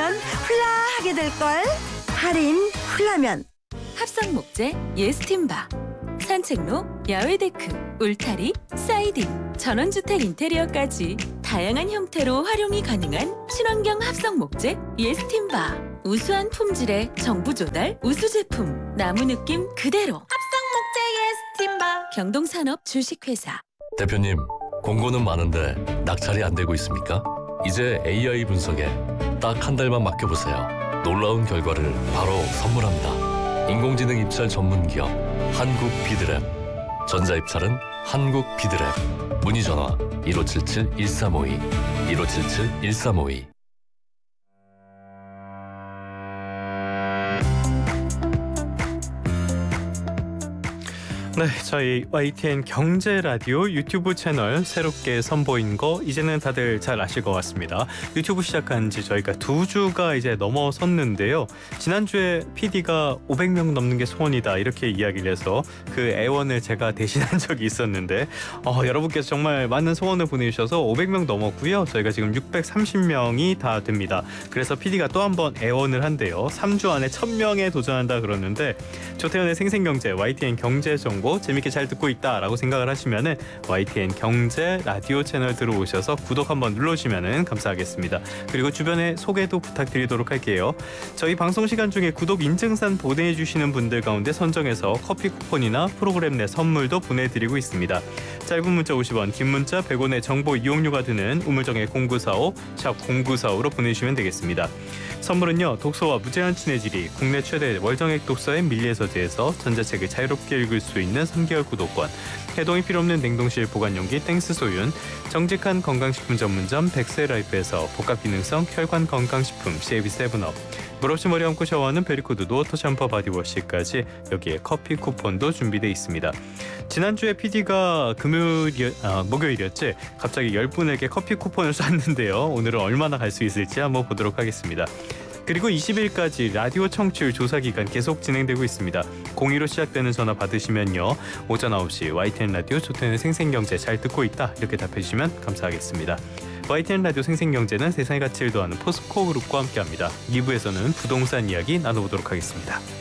사면 훌라하게 될걸. 할인 훌라면. 합성 목재 예스팀바, 산책로, 야외 데크, 울타리, 사이딩, 전원주택 인테리어까지 다양한 형태로 활용이 가능한 친환경 합성 목재 예스팀바. 우수한 품질의 정부 조달 우수 제품, 나무 느낌 그대로. 합성 목재 예스팀바. 경동산업 주식회사. 대표님, 공고는 많은데 낙찰이 안 되고 있습니까? 이제 AI 분석에 딱 한 달만 맡겨보세요. 놀라운 결과를 바로 선물합니다. 인공지능 입찰 전문 기업 한국비드랩. 전자입찰은 한국비드랩. 문의 전화 1577-1352 1577-1352. 네, 저희 YTN 경제라디오 유튜브 채널 새롭게 선보인 거 이제는 다들 잘 아실 것 같습니다. 유튜브 시작한 지 저희가 2주가 이제 넘어섰는데요. 지난주에 PD가 500명 넘는 게 소원이다 이렇게 이야기를 해서 그 애원을 제가 대신한 적이 있었는데 여러분께서 정말 많은 소원을 보내주셔서 500명 넘었고요. 저희가 지금 630명이 다 됩니다. 그래서 PD가 또 한 번 애원을 한대요. 3주 안에 1000명에 도전한다 그러는데 조태현의 생생경제 YTN 경제정보 재밌게 잘 듣고 있다라고 생각을 하시면은 YTN 경제 라디오 채널 들어오셔서 구독 한번 눌러주시면은 감사하겠습니다. 그리고 주변에 소개도 부탁드리도록 할게요. 저희 방송 시간 중에 구독 인증산 보내주시는 분들 가운데 선정해서 커피 쿠폰이나 프로그램 내 선물도 보내드리고 있습니다. 짧은 문자 50원, 긴 문자 100원의 정보 이용료가 드는 우물정의 0945 샵 0945로 보내주시면 되겠습니다. 선물은요, 독서와 무제한 친해지리, 국내 최대 월정액 독서의 밀리에서지에서 전자책을 자유롭게 읽을 수 있는 3개월 구독권, 해동이 필요 없는 냉동실 보관용기 땡스 소윤, 정직한 건강식품 전문점 백세라이프에서 복합기능성 혈관 건강식품 CAB7업, 물없이 머리 감고 샤워하는 베리코드 워터 샴푸 바디워시까지 여기에 커피 쿠폰도 준비되어 있습니다. 지난주에 PD가 목요일이었지? 갑자기 10분에게 커피 쿠폰을 쐈는데요. 오늘은 얼마나 갈 수 있을지 한번 보도록 하겠습니다. 그리고 20일까지 라디오 청취율 조사 기간 계속 진행되고 있습니다. 02로 시작되는 전화 받으시면요, 오전 9시 YTN 라디오 조태현의 생생경제 잘 듣고 있다 이렇게 답해주시면 감사하겠습니다. YTN 라디오 생생경제는 세상의 가치를 더하는 포스코 그룹과 함께합니다. 2부에서는 부동산 이야기 나눠보도록 하겠습니다.